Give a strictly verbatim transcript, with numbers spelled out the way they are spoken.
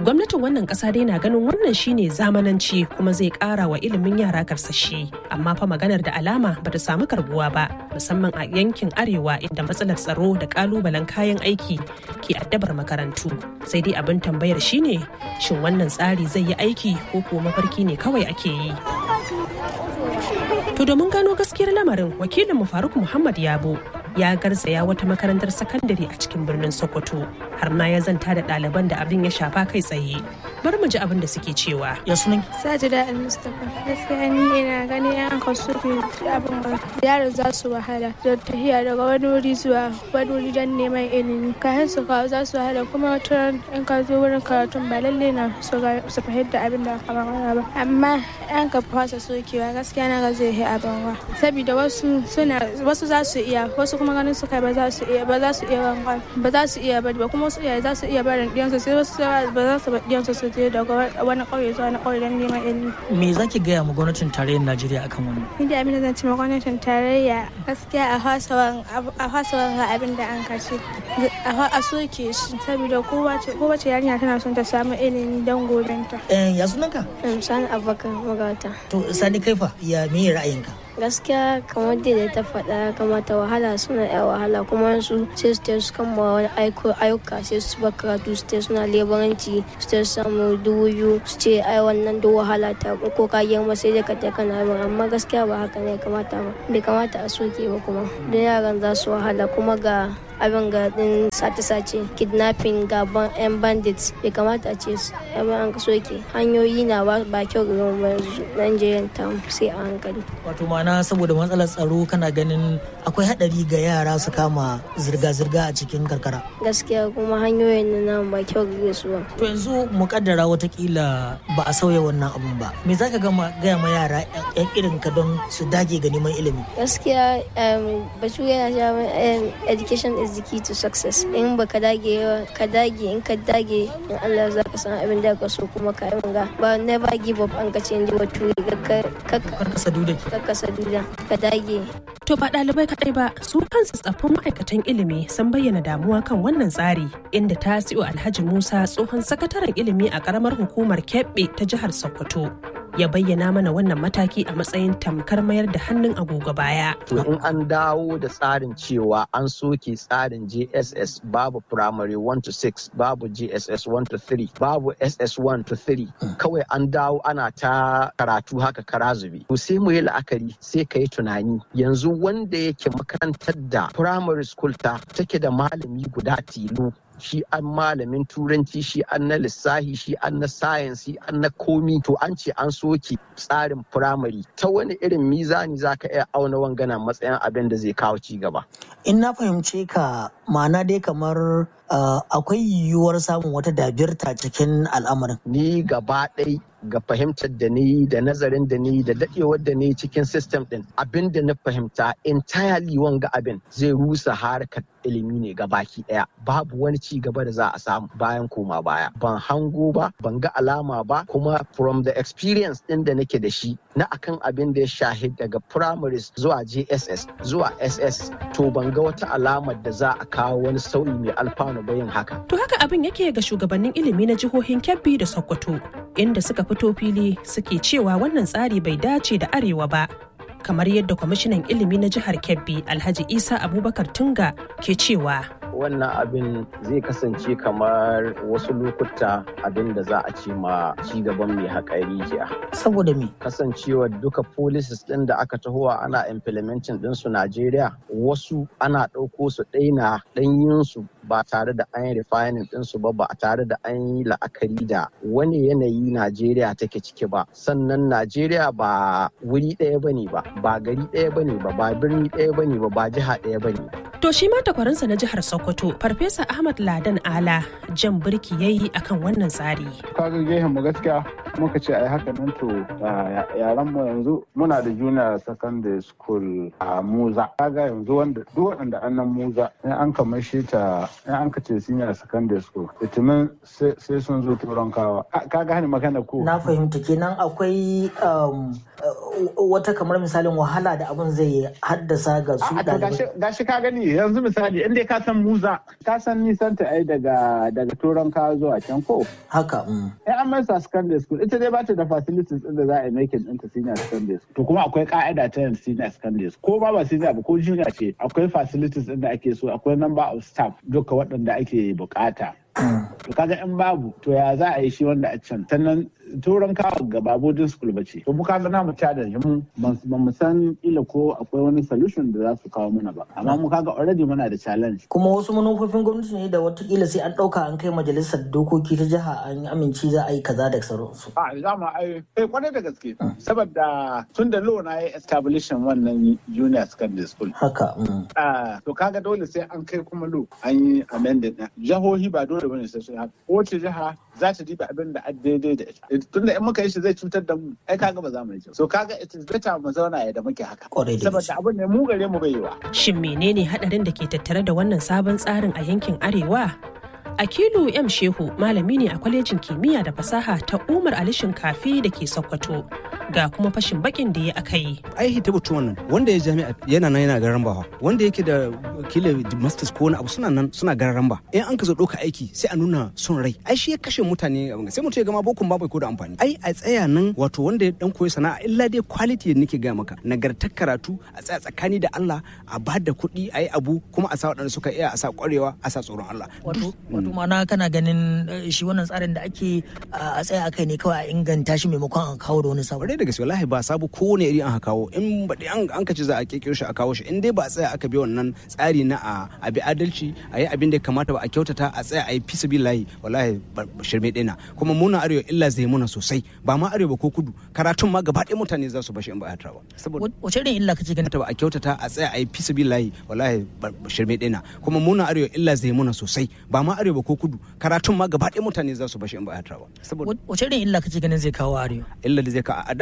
Gwamnatin wannan ƙasa dai na ganin wannan shine zamananci kuma zai ƙara wa ilimin yara karsashi. Amma fa maganar da alama bata samu karbuwa ba, musamman a yankin arewa inda matsalar tsaro da ƙalubalen kayan aiki ke addabar makarantu. Sai dai abin tambayar shine shin wannan tsari zai yi aiki ko kuwa mafarki ne kawai ake yi. To domin gano gaskiyar lamarin, wakilinmu Faruk Muhammad Yabo ya garzaya wata makarantar sakandare a cikin birnin Sokoto har ma ya zanta da ɗaliban da abin ya shafa kai tsaye. Bari mu ji abin da suke cewa. Ya sunan? Sajida Al-Mustapha. Gaskiya ni ina gani yan kasu abin ba. Yaran za su wahala da tafiya daga wani wuri zuwa wani wuri don neman ilimi. Kayan su kawo za su wahala kuma wata in ka zo wurin karatun ba lalle na su fahimta abin da aka magana ba. Amma yan ka fasa sokewa gaskiya na ga zai yi abin wa. Saboda wasu suna wasu za su iya wasu kuma ganin su kai ba za su iya ba za su iya wanka ba za su iya bari ba kuma wasu iyaye za su iya barin diyansu sai wasu ba za su bar diyansu su je daga wani ƙauye zuwa wani ƙauye don neman ilimi. Me za ki gaya ma gwamnatin tarayyar Najeriya akan wannan? Ni da abin da zan ce ma gwamnatin tarayya gaskiya a fasawan ga abin da an kashe a soke shi saboda kowace yarinya tana son ta samu ilimi don gobenta. Ya sunanka? Sani Abubakar Magata. To Sani kaifa ya me ra'ayinka? Gaskiya kamar da ta faɗa kamata wahala suna yan wahala kuma su sai su su kama wani ayyuka sai su ba karatu su te suna lebaranci su te samu dubu biyu su ce ai wannan da wahala ta ko ka yi sai dai ka ta kana ba amma gaskiya ba haka ne kamata ba bai kamata a soke ba kuma don yaran za su wahala kuma ga abin ga din sace-sace kidnapping gaban yan bandits bai kamata a ce su yamma an ka soke hanyoyi na ba kyau ga Nigerian town sai a hankali. Wato ma'ana saboda matsalar tsaro kana ganin akwai hadari ga yara su kama zirga-zirga a cikin karkara. Gaskiya kuma hanyoyin nan ba kyau ga su ba. To yanzu mu kaddara watakila ba a sauya wannan abun ba. Me zaka gama gaya ma yara yan irin ka don su dage ga neman ilimi? Gaskiya batu yana cewa education is the key to success. In ba ka dage ka dage in ka dage in Allah za ka san abin da ka so kuma ka yi ga ba never give up an ka ce inda wato ka ka kasa duda ka kasa duda ka dage. To ba ɗalibai kaɗai ba su kansu tsaffin ma'aikatan ilimi sun bayyana damuwa kan wannan tsari inda Tasi'u Alhaji Musa tsohon sakataren ilimi a ƙaramar hukumar Kebbi ta jihar Sokoto ya bayyana mana wannan mataki a matsayin tamkar mayar da hannun agogo baya. To in an dawo da tsarin cewa an soke tsarin J S S babu primary one to six, babu J S S one to three, babu S S one to three, kawai an dawo ana ta karatu haka kara zube. To sai mu yi la'akari sai ka yi tunani yanzu wanda yake makarantar da primary school ta take da malami guda tilo shi an malamin turanci shi an na lissahi shi an na science shi an na komi to an ce an soke tsarin firamare ta wani irin mizani zaka iya auna wangana matsayin abin da zai kawo ci gaba. In na fahimce ka ma'ana dai kamar uh, akwai yiwuwar samun wata dabirta cikin al'amarin. Ni gaba ɗai ga fahimtar da ni da nazarin da ni da dadewar da ni cikin system din abin da na fahimta entirely wanga abin zai rusa harkar ilimi ne ga baki daya babu wani ci gaba da za a samu bayan koma baya ban hango ba ban ga alama ba kuma from the experience din da nake da shi na akan abin da ya shahid daga primaries zuwa J S S zuwa S S to ban ga wata alamar da za a kawo wani sauyi mai alfanu ba yin haka. To haka abin yake ga shugabannin ilimi na jihohin Kebbi da Sokoto inda suka fito fili suke cewa wannan tsari bai dace da arewa ba. Kamar yadda kwamishinan ilimi na jihar Kebbi Alhaji Isa Abubakar Tunga ke cewa wannan abin zai kasance kamar wasu lokuta abin da za a ce ma cigaban mai haƙari jiya. Saboda me? Kasancewar duka policies ɗin da aka tahowa ana implementing ɗinsu Najeriya wasu ana ɗauko su ɗaina ɗanyinsu ba tare da an yi refining ɗinsu ba ba tare da an yi la'akari da wani yanayi Najeriya take ciki ba. Sannan Najeriya ba wuri ɗaya bane ba, ba gari ɗaya bane ba, ba birni ɗaya bane ba, ba jiha ɗaya bane. To shi ma takwarinsa na jihar Sokoto, Farfesa Ahmad Ladan Ala jan birki yayi akan wannan tsari. Kaga gehen mu gaskiya muka ce ai haka nan to yaran mu yanzu muna da junior secondary school a Muza. Kaga yanzu wanda duk waɗanda annan Muza in an kamar shi ta in an ka ce senior secondary school itimin sai sun zo turan kawa. Kaga hani magana ko. Na fahimta kenan akwai wata kamar misalin wahala da abin zai haddasa ga su ɗalibai? Gashi ka gani yanzu misali inda ka san muza ka san nisan ta ai daga daga turan ka zuwa can ko haka ai an mai sa secondary school ita dai ba ta da facilities din da za a yi making din ta senior secondary school to kuma akwai ka'ida ta yin senior secondary school ko ba ba senior ba ko junior ce akwai facilities din da ake so akwai number of staff duka waɗanda ake bukata to kaga in babu to ya za a yi shi wanda a can sannan turan kawo ga babodin school ba ce to mu kaga na mu challenge mu ban mu san ila ko akwai wani solution da za su kawo mana ba amma mu kaga already muna da challenge kuma wasu manufofin gwamnati ne da watakila sai an dauka an kai majalisar dokoki ta jiha an amince za a yi kaza da sauransu a za mu ai kai kwarai da gaske saboda tun da law na yi establishing wannan junior secondary school haka a to kaga dole sai an kai kuma law an yi amended jihohi ba dole bane sai su haka wace jiha za ta diba abin da daidai da ita tunda in muka yi shi zai cutar da mu ai kaga ba za mu yi so kaga it is better mu zauna yadda muke haka saboda abin ne mu gare mu bai yi wa shin menene hadarin da ke tattare da wannan sabon tsarin a yankin arewa? Akilu M Shehu malami ne a kwalejin kimiyya da fasaha ta Umar Ali Shinkafi da ke Sokoto ga kuma fashin bakin da ya aka yi. Ai hita mutum wannan wanda ya jami'a yana nan yana garan bawa wanda yake da kila masters ko wani abu suna nan suna garan ba in an ka zo ɗauka aiki sai a nuna son rai ai shi ya kashe mutane sai mutum ya gama bokun ba bai ko da amfani ai a tsaya nan wato wanda ya dan koyi sana'a illa dai quality da nake ga maka nagartar karatu a tsaya tsakani da Allah a ba da kuɗi a yi abu kuma a sa waɗanda suka iya a sa ƙwarewa a sa tsoron Allah. Wato wato ma'ana kana ganin shi wannan tsarin da ake a tsaya akai ne kawai a inganta shi maimakon a kawo da wani sabo. Da gaske wallahi ba sabo kowane iri an kawo in ba an an kace za a kirkiro shi a kawo shi in dai ba a tsaya aka bi wannan tsari na a bi adalci a yi abin da ya kamata ba a kyautata a tsaya a yi fi sabilillahi wallahi shirme ɗina kuma muna arewa illa zai muna sosai ba ma arewa ko kudu karatun ma gaba ɗaya mutane za su bashi in ba a ba saboda wace irin illa kace ganin ta ba a kyautata a tsaya a yi fi sabilillahi wallahi shirme ɗina kuma muna arewa illa zai muna sosai ba ma arewa ko kudu karatun ma gaba ɗaya mutane za su bashi in ba a ba saboda wace irin illa kace ganin zai kawo arewa illa da zai kawo